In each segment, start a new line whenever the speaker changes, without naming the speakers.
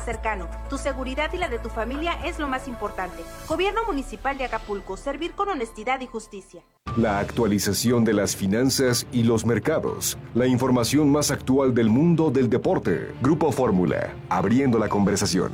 cercano. Tu seguridad y la de tu familia es lo más importante. Gobierno Municipal de Acapulco, servir con honestidad y justicia.
La actualización de las finanzas y los mercados. La información más actual del mundo del deporte. Grupo Fórmula, abriendo la conversación.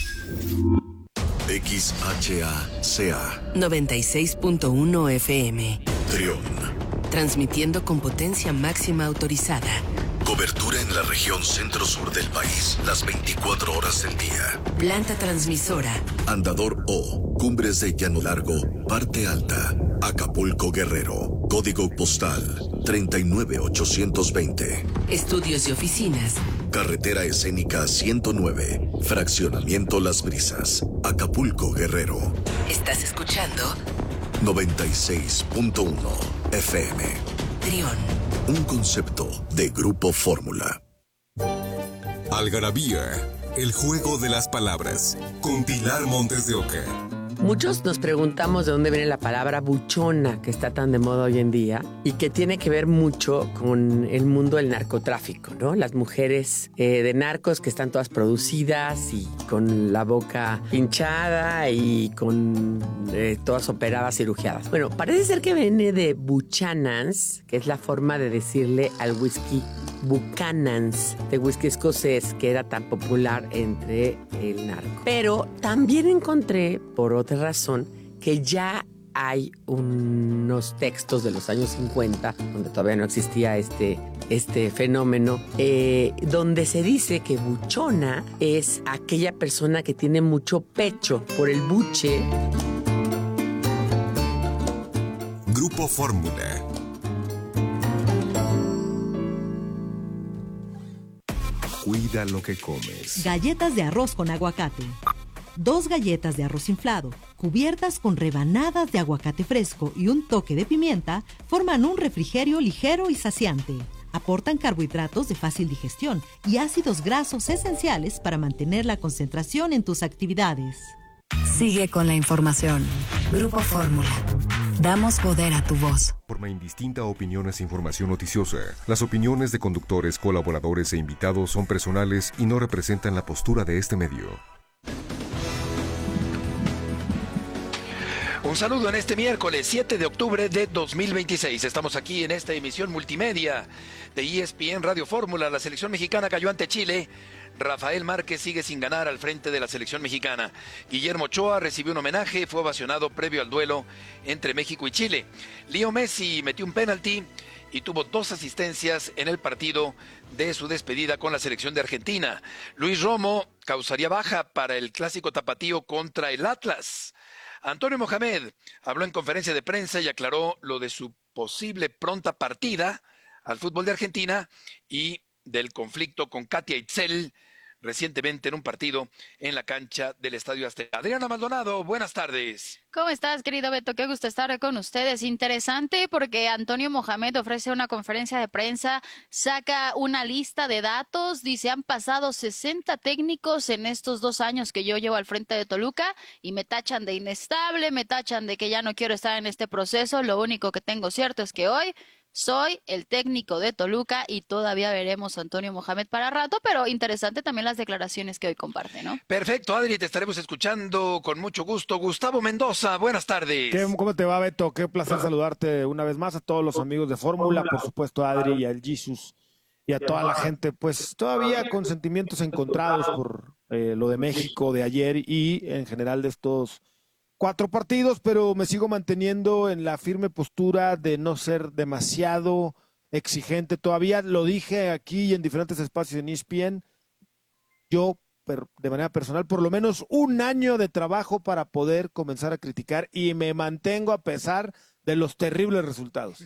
XHACA
96.1 FM.
Trión.
Transmitiendo con potencia máxima autorizada.
Cobertura en la región centro-sur del país, las 24 horas del día.
Planta transmisora.
Andador O, Cumbres de Llano Largo, Parte Alta, Acapulco, Guerrero. Código postal 39820.
Estudios y oficinas.
Carretera escénica 109, Fraccionamiento Las Brisas, Acapulco, Guerrero.
¿Estás escuchando?
96.1 FM.
Trión.
Un concepto de Grupo Fórmula.
Algarabía, el juego de las palabras, con Pilar Montes de Oca.
Muchos nos preguntamos de dónde viene la palabra buchona, que está tan de moda hoy en día, y que tiene que ver mucho con el mundo del narcotráfico, ¿no? Las mujeres de narcos que están todas producidas y con la boca hinchada y con todas operadas, cirugiadas. Bueno, parece ser que viene de Buchanans, que es la forma de decirle al whisky Buchanan's, de whisky escocés, que era tan popular entre el narco. Pero también encontré, por otra razón, que ya hay unos textos de los años 50, donde todavía no existía este fenómeno, donde se dice que buchona es aquella persona que tiene mucho pecho por el buche.
Grupo Fórmula.
Cuida lo que comes.
Galletas de arroz con aguacate. 2 galletas de arroz inflado, cubiertas con rebanadas de aguacate fresco y un toque de pimienta, forman un refrigerio ligero y saciante. Aportan carbohidratos de fácil digestión y ácidos grasos esenciales para mantener la concentración en tus actividades.
Sigue con la información. Grupo Fórmula. Damos poder a tu voz.
Forma indistinta opiniones e información noticiosa. Las opiniones de conductores, colaboradores e invitados son personales y no representan la postura de este medio.
Un saludo en este miércoles 7 de octubre de 2026. Estamos aquí en esta emisión multimedia de ESPN Radio Fórmula. La selección mexicana cayó ante Chile. Rafael Márquez sigue sin ganar al frente de la selección mexicana. Guillermo Ochoa recibió un homenaje, fue ovacionado previo al duelo entre México y Chile. Leo Messi metió un penalti y tuvo 2 asistencias en el partido de su despedida con la selección de Argentina. Luis Romo causaría baja para el clásico tapatío contra el Atlas. Antonio Mohamed habló en conferencia de prensa y aclaró lo de su posible pronta partida al fútbol de Argentina y del conflicto con Katia Itzel recientemente en un partido en la cancha del Estadio Azteca. Adriana Maldonado, buenas tardes.
¿Cómo estás, querido Beto? Qué gusto estar con ustedes. Interesante porque Antonio Mohamed ofrece una conferencia de prensa, saca una lista de datos, dice, han pasado 60 técnicos en estos 2 años que yo llevo al frente de Toluca y me tachan de inestable, me tachan de que ya no quiero estar en este proceso. Lo único que tengo cierto es que hoy soy el técnico de Toluca y todavía veremos a Antonio Mohamed para rato, pero interesante también las declaraciones que hoy comparte, ¿no?
Perfecto, Adri, te estaremos escuchando con mucho gusto. Gustavo Mendoza, buenas tardes.
¿Cómo te va, Beto? Qué placer saludarte una vez más a todos los amigos de Fórmula, por supuesto a Adri y al Jesus y a toda la gente, pues todavía con sentimientos encontrados por lo de México de ayer y en general de estos 4 partidos, pero me sigo manteniendo en la firme postura de no ser demasiado exigente. Todavía lo dije aquí y en diferentes espacios en ESPN, yo de manera personal, por lo menos 1 año de trabajo para poder comenzar a criticar y me mantengo a pesar de los terribles resultados.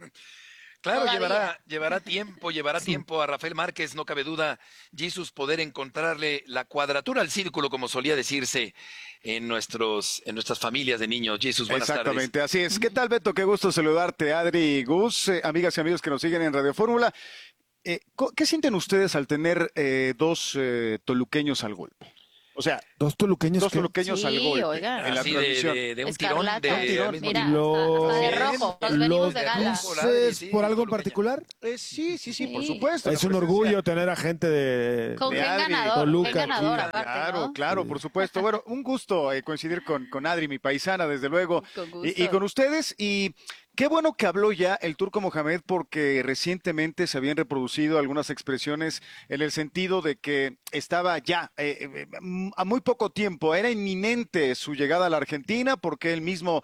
Claro, llevará tiempo a Rafael Márquez, no cabe duda, Jesus, poder encontrarle la cuadratura al círculo, como solía decirse en nuestras familias de niños. Jesus, buenas tardes.
Exactamente, así es. ¿Qué tal, Beto? Qué gusto saludarte, Adri y Gus, amigas y amigos que nos siguen en Radio Fórmula. ¿Qué sienten ustedes al tener 2 toluqueños al golpe? O sea,
dos toluqueños
al gol
oigan.
en la transmisión.
De un tirón.
Mira, hasta de rojo. Nos venimos de gala.
¿Por algo en particular?
Sí, por supuesto.
Es un orgullo tener a gente de
Con gen ganador,
Toluca
gen ganador
aquí.
aparte,
Claro, por supuesto. Bueno, un gusto coincidir con Adri, mi paisana, desde luego,
Con gusto.
y con ustedes. Y qué bueno que habló ya el Turco Mohamed, porque recientemente se habían reproducido algunas expresiones en el sentido de que estaba ya a muy poco tiempo, era inminente su llegada a la Argentina, porque él mismo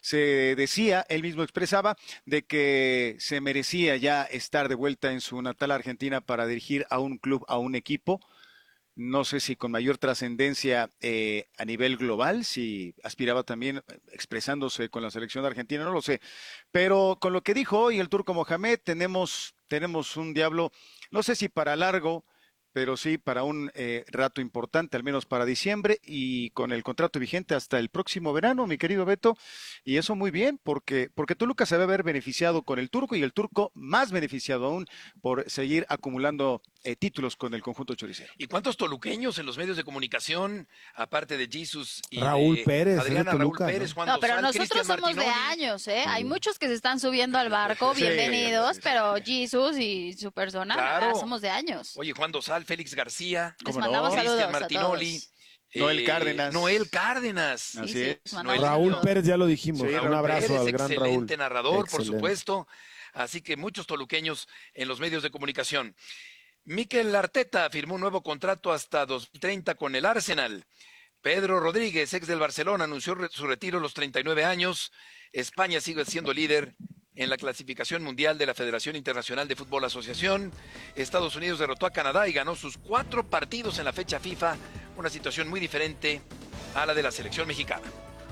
expresaba de que se merecía ya estar de vuelta en su natal Argentina para dirigir a un club, a un equipo. No sé si con mayor trascendencia a nivel global, si aspiraba también expresándose con la selección de Argentina, no lo sé. Pero con lo que dijo hoy el Turco Mohamed, tenemos un diablo, no sé si para largo, pero sí para un rato importante, al menos para diciembre, y con el contrato vigente hasta el próximo verano, mi querido Beto. Y eso muy bien, porque Toluca se va a ver beneficiado con el Turco, y el Turco más beneficiado aún por seguir acumulando títulos con el conjunto choricero.
¿Y cuántos toluqueños en los medios de comunicación, aparte de Jesus y
Raúl Pérez,
Adriana,
Toluca,
Raúl Pérez, Juan
No, pero
Dosal,
nosotros
Cristian
somos de
Martinoli?
años, ¿eh? Hay muchos que se están subiendo al barco,
Sí,
bienvenidos,
sí.
pero Jesus y su persona,
Claro.
somos de años.
Oye, Juan Dosal, Félix García,
Les mandamos saludos
Cristian
a
Martinoli,
todos.
Noel Cárdenas.
Así es.
Raúl Pérez, ya lo dijimos.
Sí,
un
Raúl
abrazo
Pérez,
al gran Raúl.
excelente narrador, por
Excelente.
supuesto. Así que muchos toluqueños en los medios de comunicación. Mikel Arteta firmó un nuevo contrato hasta 2030 con el Arsenal. Pedro Rodríguez, ex del Barcelona, anunció su retiro a los 39 años. España sigue siendo líder en la clasificación mundial de la Federación Internacional de Fútbol Asociación. Estados Unidos derrotó a Canadá y ganó sus 4 partidos en la fecha FIFA, una situación muy diferente a la de la selección mexicana.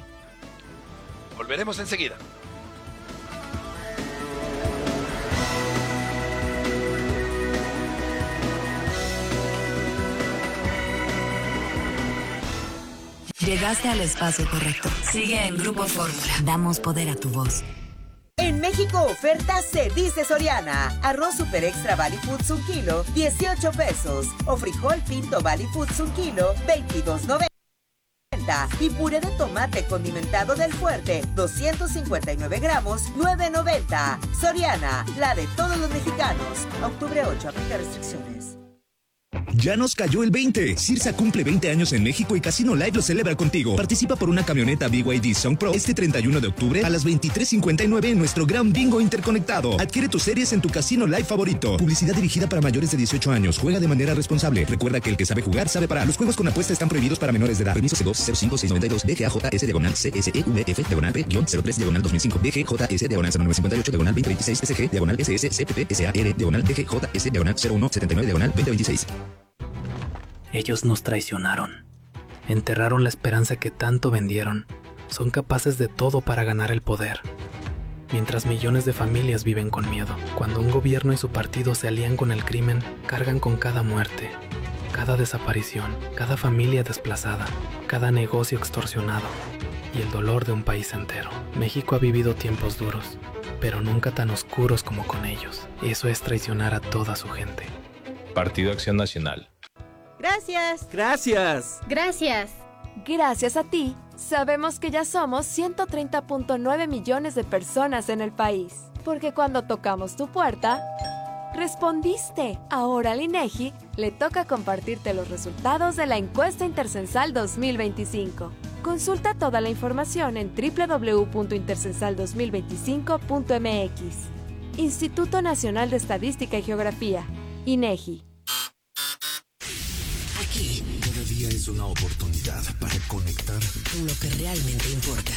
Volveremos enseguida.
Llegaste al espacio correcto. Sigue en Grupo Fórmula. Damos poder a tu voz.
En México, oferta se dice Soriana. Arroz Super Extra Valley Foods 1 kilo, 18 pesos. O frijol pinto Valley Foods 1 kilo, 22.90. Y puré de tomate condimentado del Fuerte, 259 gramos, 9.90. Soriana, la de todos los mexicanos. Octubre 8, aplica restricciones.
Ya nos cayó el 20. Cirsa cumple 20 años en México y Casino Live lo celebra contigo. Participa por una camioneta BYD Song Pro este 31 de octubre a las 23:59 en nuestro gran bingo interconectado. Adquiere tus series en tu Casino Live favorito. Publicidad dirigida para mayores de 18 años. Juega de manera responsable. Recuerda que el que sabe jugar sabe parar. Los juegos con apuesta están prohibidos para menores de edad. Permiso C2-05692 DGAJS-CSEUMF-03-2005 DGJS-0958-2026 SG-SS-DGJS-0179-0126.
Ellos nos traicionaron. Enterraron la esperanza que tanto vendieron. Son capaces de todo para ganar el poder. Mientras millones de familias viven con miedo. Cuando un gobierno y su partido se alían con el crimen, cargan con cada muerte, cada desaparición, cada familia desplazada, cada negocio extorsionado y el dolor de un país entero. México ha vivido tiempos duros, pero nunca tan oscuros como con ellos. Eso es traicionar a toda su gente.
Partido Acción Nacional.
Gracias.
Gracias.
Gracias.
Gracias a ti, sabemos que ya somos 130.9 millones de personas en el país. Porque cuando tocamos tu puerta, respondiste. Ahora al INEGI le toca compartirte los resultados de la encuesta Intercensal 2025. Consulta toda la información en www.intercensal2025.mx. Instituto Nacional de Estadística y Geografía, INEGI.
Aquí, cada día es una oportunidad para conectar
lo que realmente importa.